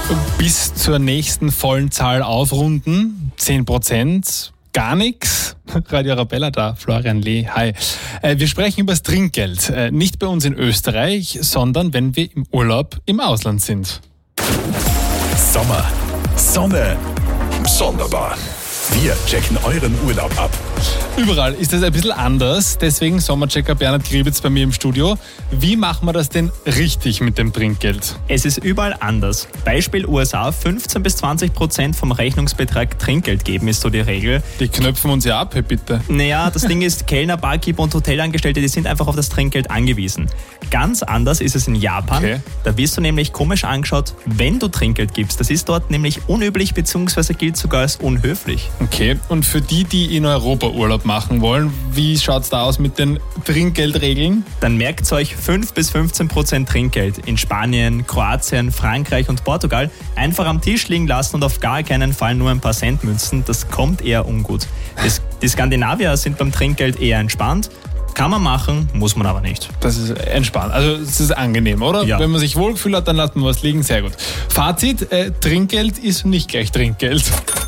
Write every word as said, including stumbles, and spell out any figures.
Bis zur nächsten vollen Zahl aufrunden. zehn Prozent. Gar nichts. Radio Arabella da, Florian Lee, hi. Äh, wir sprechen über das Trinkgeld. Äh, nicht bei uns in Österreich, sondern wenn wir im Urlaub im Ausland sind. Sommer, Sonne, sonderbar. Wir checken euren Urlaub ab. Überall ist das ein bisschen anders, deswegen Sommerchecker Bernhard Griebitz bei mir im Studio. Wie machen wir das denn richtig mit dem Trinkgeld? Es ist überall anders. Beispiel U S A, fünfzehn bis zwanzig Prozent vom Rechnungsbetrag Trinkgeld geben, ist so die Regel. Die knöpfen uns ja ab, hey, bitte. Naja, das Ding ist, Kellner, Barkeeper und Hotelangestellte, die sind einfach auf das Trinkgeld angewiesen. Ganz anders ist es in Japan. Okay. Da wirst du nämlich komisch angeschaut, wenn du Trinkgeld gibst. Das ist dort nämlich unüblich bzw. gilt sogar als unhöflich. Okay, und für die, die in Europa Urlaub machen wollen, wie schaut's da aus mit den Trinkgeldregeln? Dann merkt euch fünf bis fünfzehn Prozent Trinkgeld in Spanien, Kroatien, Frankreich und Portugal einfach am Tisch liegen lassen und auf gar keinen Fall nur ein paar Centmünzen. Das kommt eher ungut. Das, die Skandinavier sind beim Trinkgeld eher entspannt. Kann man machen, muss man aber nicht. Das ist entspannt. Also es ist angenehm, oder? Ja. Wenn man sich wohlgefühlt hat, dann lässt man was liegen. Sehr gut. Fazit, äh, Trinkgeld ist nicht gleich Trinkgeld.